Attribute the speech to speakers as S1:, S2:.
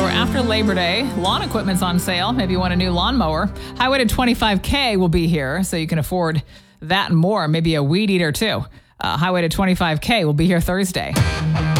S1: after Labor Day, lawn equipment's on sale. Maybe you want a new lawnmower. Highway to 25K will be here, so you can afford that and more. Maybe a weed eater, too. Highway to 25K will be here Thursday.